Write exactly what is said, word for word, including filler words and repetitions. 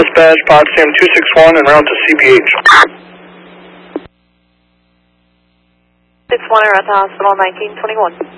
dispatch, Potsdam two six one en route to C B H. six one en route to hospital nineteen twenty-one.